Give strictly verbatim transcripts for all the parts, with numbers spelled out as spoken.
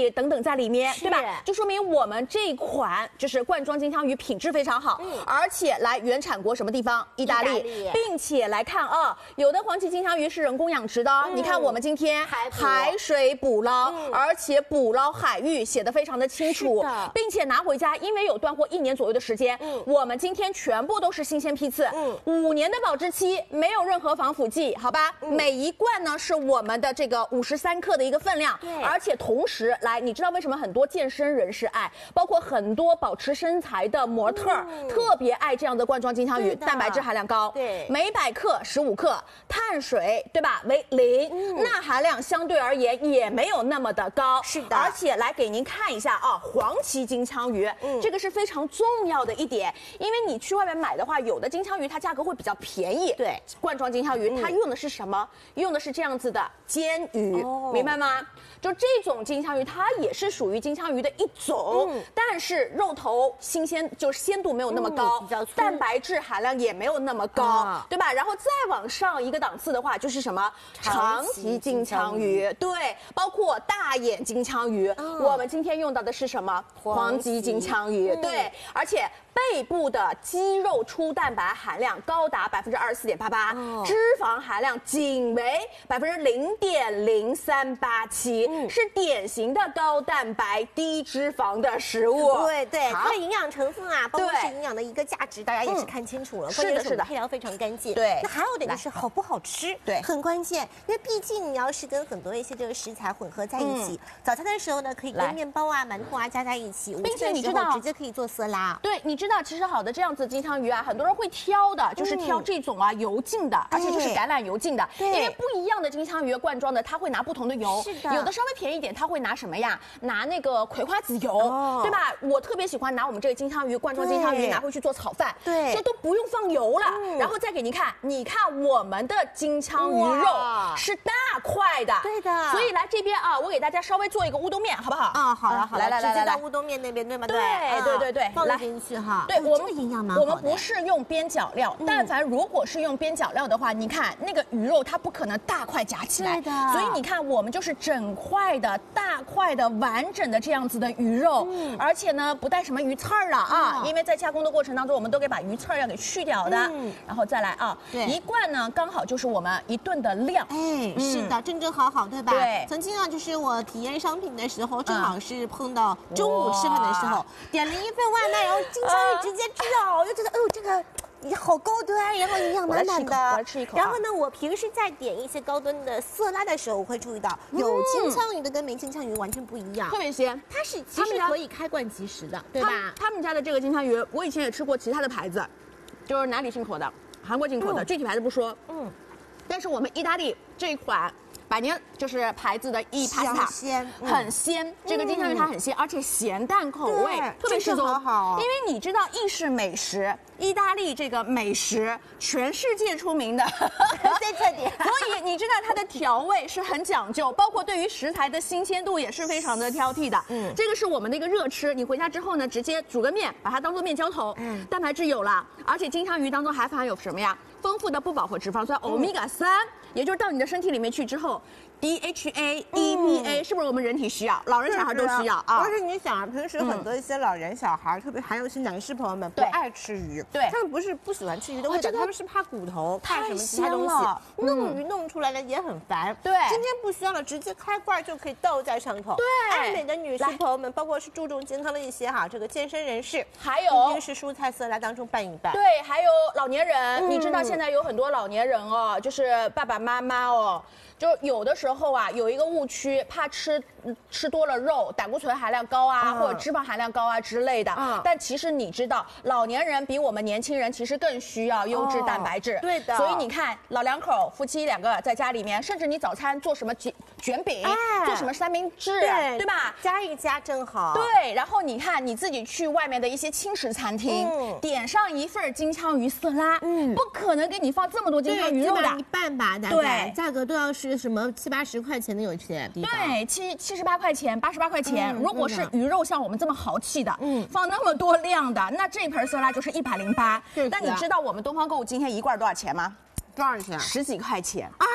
力等等在里面，对吧？就说明我们这款就是罐装金枪鱼品质非常好，嗯，而且来原产国什么地方？意大利，意大利并且来看啊，有的黄鳍金枪鱼是人工养殖的，嗯、你看我们今天海水捕捞，嗯、而且捕捞海域写得非常的清楚，并且拿回家，因为有断货一年左右的时间，嗯、我们今天全部都是新鲜批次，嗯，五年的保质期，没有任何防腐剂，好吧？嗯、每一罐呢是我们的这个五十三克的一个分量，而且同时来，你知道为什么很多健身人士爱，包括很多保持身材的模特、嗯、特别爱这样的罐装金枪鱼，蛋白质含量高，对，每百克十五克，碳水对吧为零，嗯、钠含量相对而言也没有那么的高，是的，而且来给您看一下啊，黄鳍金枪鱼，嗯、这个是非常重要的一点，因为你去外面买的话，有的金枪鱼它价格会比较便宜，对，罐装金枪鱼、嗯、它用的是什么？用的是这样子的煎鱼，哦、明白吗？就这种金枪鱼，它也是属于金枪鱼的一种，嗯、但是肉头新鲜就是鲜度没有那么高，嗯、比较粗，蛋白质含量也没有那么高，啊、对吧？然后再往上一个档次的话，就是什么长鳍金枪鱼，对，包括大眼金枪鱼，嗯、我们今天用到的是什么？黄鳍金枪鱼，嗯、对，而且背部的肌肉粗蛋白含量高达百分之二十四点八八，脂肪含量仅为百分之零点零三八七，是典型的高蛋白低脂肪的食物。 对对，它的营养成分啊，包括是营养的一个价值，大家也是看清楚了。 是的，是的， 配料非常干净。 对， 那还有点就是好不好吃，对，很关键。因为毕竟你要是跟很多一些这个食材混合在一起，早餐的时候呢，可以跟面包啊、馒头啊加在一起， 并且你知道直接可以做色拉。 对，你知道其实好的这样子金枪鱼啊，很多人会挑的，就是挑这种啊油浸的，而且就是橄榄油浸的，因为不一样的金枪鱼罐装的，它会拿不同的油，是的，有的稍微便宜一点，它会拿什么呀？拿那个葵花籽油，哦、对吧？我特别喜欢拿我们这个金枪鱼罐装金枪鱼拿回去做炒饭，对，就都不用放油了。嗯、然后再给您看，你看我们的金枪鱼肉是大块的，对的。所以来这边啊，我给大家稍微做一个乌冬面，好不好？ 啊、哦，好了好了， 来来来来来， 乌冬面那边对吗？ 对对对对， 放进去哈。 对，我们营养蛮好的。 我们不是用边角料，嗯、但凡如果是用边角料的话，你看那个鱼肉它不可能大块夹起来，对的。所以你看我们就是整块的大块的完整的这样子的鱼肉，嗯、而且呢不带什么鱼刺儿了啊，嗯、因为在加工的过程当中，我们都给把鱼刺儿要给去掉的。嗯、然后再来啊，一罐呢刚好就是我们一顿的量。 哎，嗯、是的，正正好好，对吧？对。曾经啊，就是我体验商品的时候，正好是碰到中午吃饭的时候，点了一份外卖，然后金枪鱼直接吃到，我就觉得，哦，这个。也好高端，然后营养满满的。 我来吃一口。 然后呢，我平时在点一些高端的色拉的时候，我会注意到有金枪鱼的跟没金枪鱼完全不一样， 特别鲜。 它是其实可以开罐即食的，对吧？ 他们家的这个金枪鱼，我以前也吃过其他的牌子，就是哪里进口的，韩国进口的，具体牌子不说。嗯。但是我们意大利这一款。百年就是牌子的意帕斯塔， 鲜， 很鲜。这个金枪鱼它很鲜，而且咸淡口味特别适中。因为你知道意式美食，意大利这个美食全世界出名的， 在这里。 所以你知道它的调味是很讲究，包括对于食材的新鲜度也是非常的挑剔的。嗯，这个是我们的一个热吃，你回家之后呢，直接煮个面，把它当做面浇头。嗯，蛋白质有了，而且金枪鱼当中还含有什么呀？丰富的不饱和脂肪酸欧米伽三，也就是到你的身体里面去之后 ，D H A、E P A 是不是我们人体需要？老人小孩都需要啊。 而且你想啊，平时很多一些老人小孩，特别还有一些男士朋友们不爱吃鱼，对，他们不是不喜欢吃鱼的味道，他们是怕骨头，怕什么其他东西，弄鱼弄出来了也很烦。对，今天不需要了，直接开罐就可以倒在上头。对，爱美的女士朋友们，包括是注重健康的一些哈，这个健身人士， 还有平时蔬菜色拉当中拌一拌。 对，还有老年人，你知道现在有很多老年人哦，就是爸爸妈妈哦。就有的时候啊，有一个误区，怕吃吃多了肉，胆固醇含量高啊，嗯、或者脂肪含量高啊之类的。嗯、但其实你知道，老年人比我们年轻人其实更需要优质蛋白质。哦、对的。所以你看，老两口夫妻两个在家里面，甚至你早餐做什么卷卷饼，哎、做什么三明治，对, 对吧？ 加一加正好。 对。然后你看你自己去外面的一些轻食餐厅，嗯、点上一份金枪鱼色拉，嗯，不可能给你放这么多金枪鱼肉的， 一半吧，大概对，价格都要是。是什么七八十块钱的有些地方？ 对，七七十八块钱，八十八块钱。嗯、如果是鱼肉像我们这么豪气的，嗯，放那么多量的，那这盆色拉就是一百零八。但你知道我们东方购物今天一罐多少钱吗？ 多少钱？ 十几块钱啊！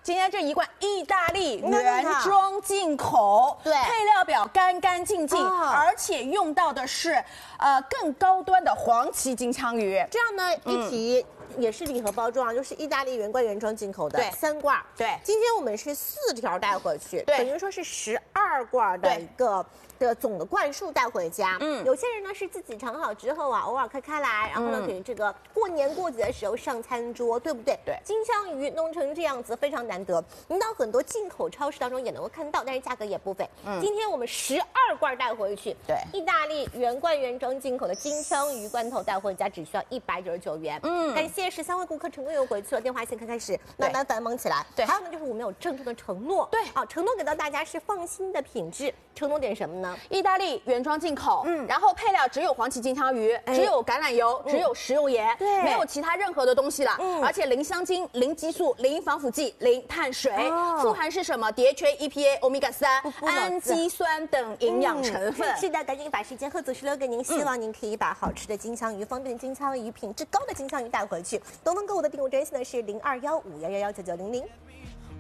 今天这一罐意大利原装进口， 对， 配料表干干净净，哦、而且用到的是呃更高端的黄鳍金枪鱼。 这样呢，一提。嗯也是礼盒包装，就是意大利原罐原装进口的三罐。 对， 今天我们是四条带回去， 对， 等于说是十二罐的一个的总的罐数带回家。嗯，有些人呢是自己盛好之后啊，偶尔开开来，然后呢给这个过年过节的时候上餐桌，对不对？ 对， 金枪鱼弄成这样子非常难得，您到很多进口超市当中也能够看到，但是价格也不菲。嗯，今天我们十二罐带回去， 对， 意大利原罐原装进口的金枪鱼罐头带回家只需要一百九十九元。嗯，感谢。十三位顾客成功又回去了，电话线开始慢慢繁忙起来。对，还有呢，就是我们有郑重的承诺。 对， 啊，承诺给到大家是放心的品质。承诺点什么呢？ 意大利原装进口，嗯，然后配料只有黄鳍金枪鱼，只有橄榄油，只有食用盐，对，没有其他任何的东西了。嗯，而且零香精、零激素、零防腐剂、零碳水，富含是什么？蝶醛、E P A、欧米伽三、氨基酸等营养成分。 是的，赶紧把时间贺祖石留给您，希望您可以把好吃的金枪鱼、方便的金枪鱼、品质高的金枪鱼带回去。东方购物的订购专线呢是零二幺五幺幺幺九九零零。